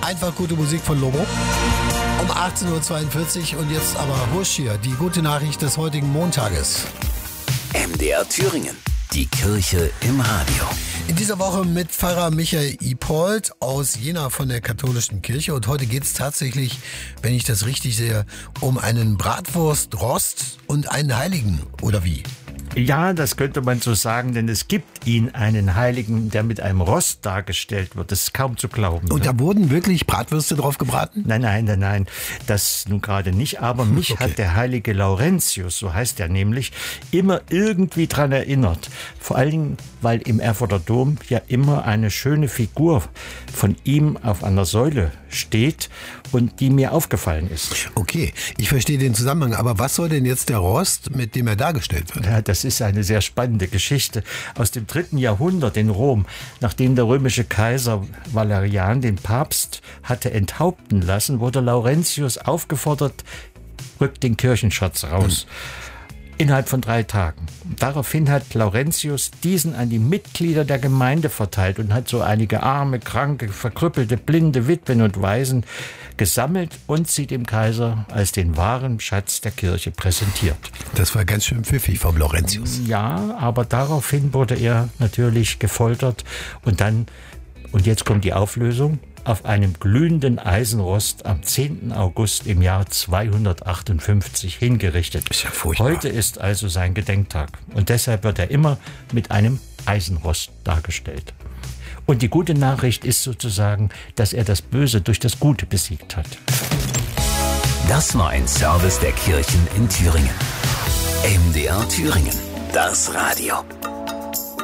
Einfach gute Musik von Lobo. Um 18.42 Uhr und jetzt aber Husch hier, die gute Nachricht des heutigen Montages. MDR Thüringen, die Kirche im Radio. In dieser Woche mit Pfarrer Michael Ipold aus Jena von der katholischen Kirche. Und heute geht es tatsächlich, wenn ich das richtig sehe, um einen Bratwurstrost und einen Heiligen, oder wie? Ja, das könnte man so sagen, denn es gibt ihn, einen Heiligen, der mit einem Rost dargestellt wird. Das ist kaum zu glauben. Und da wurden wirklich Bratwürste drauf gebraten? Nein, das nun gerade nicht. Aber mich hat der heilige Laurentius, so heißt er nämlich, immer irgendwie dran erinnert. Vor allen Dingen, weil im Erfurter Dom ja immer eine schöne Figur von ihm auf einer Säule steht und die mir aufgefallen ist. Okay, ich verstehe den Zusammenhang. Aber was soll denn jetzt der Rost, mit dem er dargestellt wird? Ja, das ist eine sehr spannende Geschichte aus dem 3. Jahrhundert in Rom, nachdem der römische Kaiser Valerian den Papst hatte enthaupten lassen, wurde Laurentius aufgefordert, rückt den Kirchenschatz raus. Innerhalb von 3 Tagen. Daraufhin hat Laurentius diesen an die Mitglieder der Gemeinde verteilt und hat so einige arme, kranke, verkrüppelte, blinde Witwen und Waisen gesammelt und sie dem Kaiser als den wahren Schatz der Kirche präsentiert. Das war ganz schön pfiffig vom Laurentius. Ja, aber daraufhin wurde er natürlich gefoltert und jetzt kommt die Auflösung, auf einem glühenden Eisenrost am 10. August im Jahr 258 hingerichtet. Ist ja furchtbar. Heute ist also sein Gedenktag und deshalb wird er immer mit einem Eisenrost dargestellt. Und die gute Nachricht ist sozusagen, dass er das Böse durch das Gute besiegt hat. Das war ein Service der Kirchen in Thüringen. MDR Thüringen, das Radio.